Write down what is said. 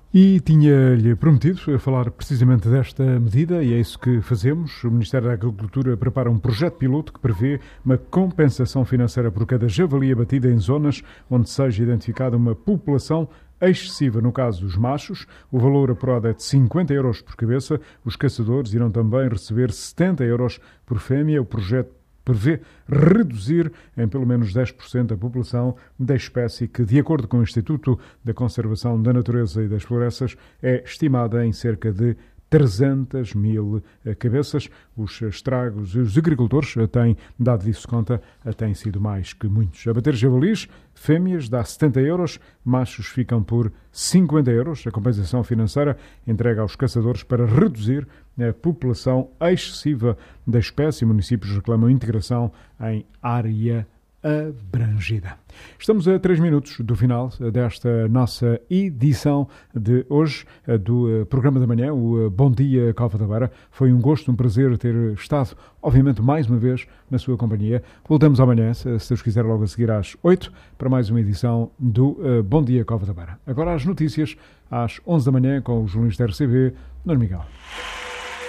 E tinha-lhe prometido falar precisamente desta medida e é isso que fazemos. O Ministério da Agricultura prepara um projeto piloto que prevê uma compensação financeira por cada javali abatida em zonas onde seja identificada uma população excessiva, no caso dos machos. O valor apurado é de 50 euros por cabeça. Os caçadores irão também receber 70 euros por fêmea. O projeto prevê reduzir em pelo menos 10% a população da espécie que, de acordo com o Instituto da Conservação da Natureza e das Florestas, é estimada em cerca de 300 mil cabeças. Os estragos e os agricultores têm dado disso conta, têm sido mais que muitos. Abater javalis, fêmeas, dá 70 euros, machos ficam por 50 euros. A compensação financeira entrega aos caçadores para reduzir a população excessiva da espécie. Municípios reclamam integração em área abrangida. Estamos a 3 minutos do final desta nossa edição de hoje do programa da manhã, o Bom Dia Cova da Beira. Foi um gosto, um prazer ter estado, obviamente, mais uma vez na sua companhia. Voltamos amanhã, se Deus quiser, logo a seguir às 8, para mais uma edição do Bom Dia Cova da Beira. Agora as notícias às 11 da manhã com os jornalistas da RCB, Nuno Miguel.